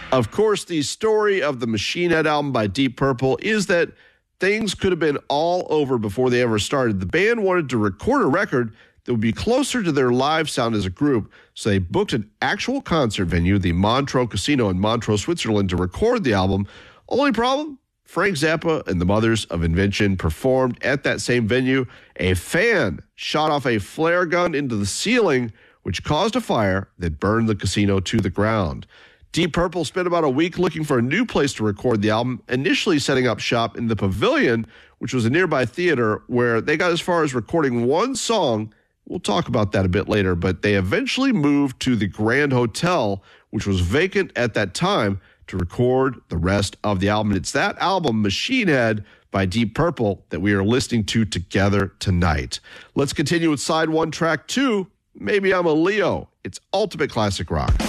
Of course, the story of the Machine Head album by Deep Purple is that things could have been all over before they ever started. The band wanted to record a record that would be closer to their live sound as a group, so they booked an actual concert venue, the Montreux Casino in Montreux, Switzerland, to record the album. Only problem? Frank Zappa and the Mothers of Invention performed at that same venue. A fan shot off a flare gun into the ceiling, which caused a fire that burned the casino to the ground. Deep Purple spent about a week looking for a new place to record the album, initially setting up shop in the Pavilion, which was a nearby theater, where they got as far as recording one song. We'll talk about that a bit later, but they eventually moved to the Grand Hotel, which was vacant at that time, to record the rest of the album. It's that album, Machine Head, by Deep Purple, that we are listening to together tonight. Let's continue with side one, track two, Maybe I'm a Leo. It's ultimate classic rock.